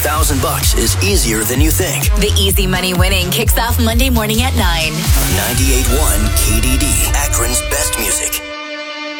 $1,000 is easier than you think. The Easy Money winning kicks off Monday morning at 9. 98.1 KDD, Akron's best music.